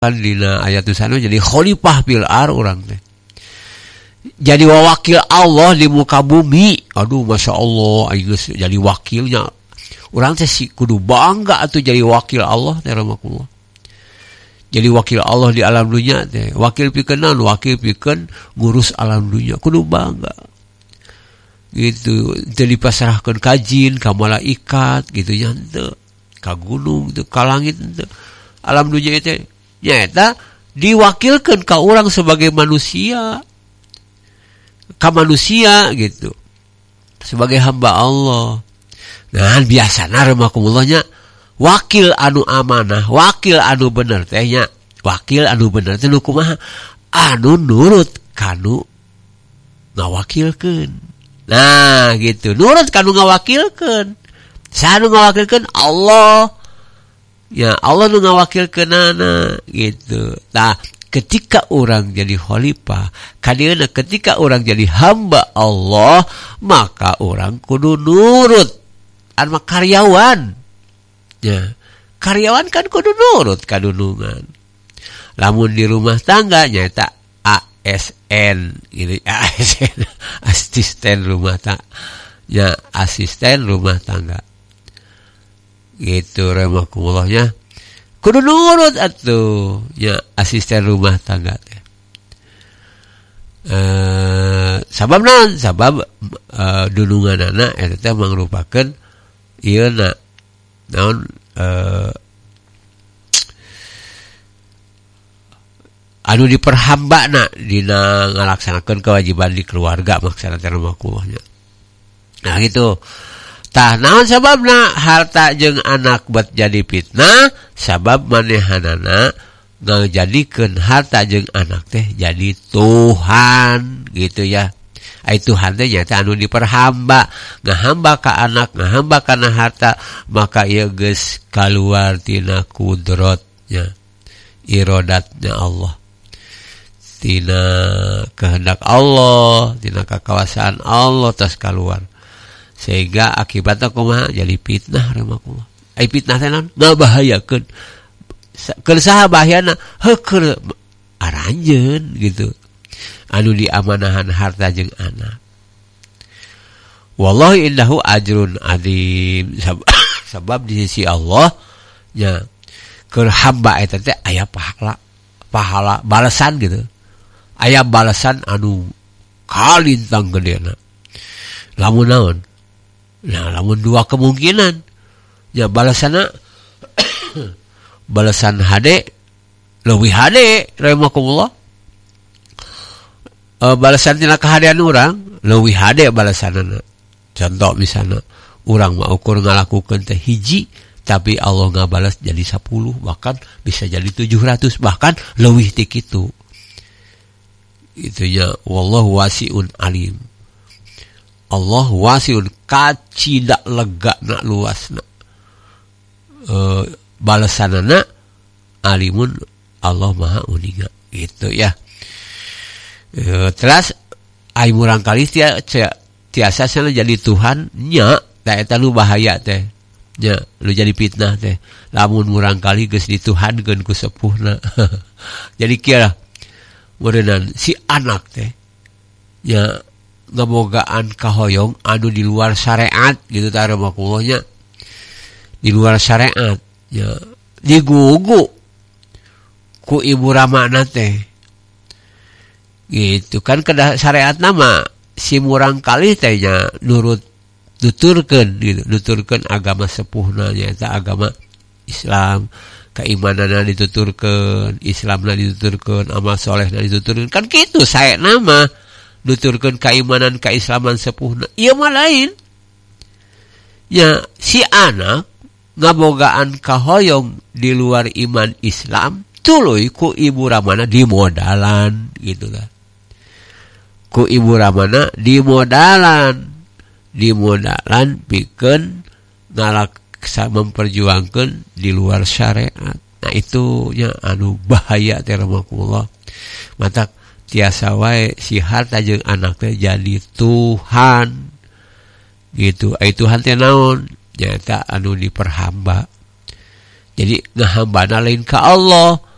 kan dina ayat sana jadi khalifah fil ar urang teh. Jadi wakil Allah di muka bumi. Aduh, masya Allah, aing jadi wakilnya. Urang teh kudu bangga atuh jadi wakil Allah teh rahmatullah. Jadi wakil Allah di alam dunia teh. Wakil pikeun naon? Wakil pikeun ngurus alam dunia. Kudu bangga. Gitu, teu dipasrahkeun ka jin, ka malaikat gitu nya henteu. Ka gunung teu, ka langit henteu. Alam dunia teh nyaeta diwakilkeun ka urang sebagai manusia. Ka manusia gitu. Sebagai hamba Allah. Nah, biasana rahmatullah wakil anu amanah, wakil anu bener teh nya. Wakil anu bener teh nu kumaha? Anu nurut kanu ngawakilkeun. Nah, gitu. Nurut kanu ngawakilkeun. Saha nu ngawakilkeun? Allah. Ya, Allah nu ngawakilkeunana gitu. Nah, ketika orang jadi khalifah, kadieuna ketika orang jadi hamba Allah, maka orang kudu nurut. Anu karyawan. Ya. Karyawan kan kudu nurut kadunungan. Lamun di rumah tangga nyaeta ASN, gitu. ASN, asisten rumah tangga. Ya, asisten rumah tangga. Gitu rahmatullah. Kudu nurut atuh ya asisten rumah tangga teh. Sabab naon? Sabab dununganana eta teh mangrupakeun ieu naon anu diperhambana dina ngalaksanakeun kewajiban di keluarga maksana teh rahmatullah. Nah gitu. Tah naon sababna harta jeung anak buat jadi fitnah? Sabab manehanana ngajadikeun harta jeung anak teh jadi Tuhan gitu ya. Ai Tuhan teh nya anu diperhamba, ngahamba ka anak, ngahamba kana harta, maka ieu geus kaluar tina kudratnya, iradatnya Allah. Tina kehendak Allah, tina kekuasaan Allah tos kaluar. Sehingga akibatnya kumaha jadi fitnah rahmatullah. Ai fitnah teh naon? Ngabahayakeun. Keur saha bahayana? Heukeul aranjeun gitu. Anu diamanahan harta jeung anak. Wallahi indahu ajrun adzim. Sabab di sisi Allah nya keur hamba eta teh aya pahala balasan gitu. Aya balasan anu kalintang gedena. Lamun naon? Nah, lamun dua kemungkinan. Ya balasana balasan hade leuwih hade rahimakumullah. Balasan tina kahadean urang leuwih hade balasanana. Contoh misalna urang mah ukur ngalakukeun teh hiji tapi Allah ngabalas jadi 10 bahkan bisa jadi 700 bahkan leuwih ti kitu. Itu nya wallahu wasiun alim. Allah wasiun kacida lega na luasna. Balasanana alimun Allah maha uninga gitu ya. Terus ai murang kali tiasa sana jadi Tuhan nya da eta nu bahaya teh. Nya lu jadi fitnah teh. Lamun murang kali geus dituhankeun ku sepuhna. Jadi kira meureunnan si anak teh nya ngabogaan kahoyong anu di luar syariat gitu ta rahmatullah. Di luar syariat ya digugu ku ibu ramana teh gitu kan kedah syariat nama si murang kali teh nya nurut nuturkeun gitu, nuturkeun agama sepuhna nya eta agama Islam, keimananna dituturkeun, Islamna dituturkeun, amal solehna dituturkeun kan kitu sae nama nuturkeun keimanan keislaman sepuhna. Ieu mah lain. Ya si anak ngabogaan kahoyong di luar iman Islam tuluy ku ibu ramana dimodalan gitu kan. Ku ibu ramana dimodalan pikeun ngalaksa memperjuangkeun di luar syariat. Nah itu nya anu bahaya teh rahmatullah. Mata tiasa wae si harta jeung anak teh jadi Tuhan gitu. Ai Tuhan teh naon? Nyata anu diperhamba. Jadi ngahambana lain ka Allah.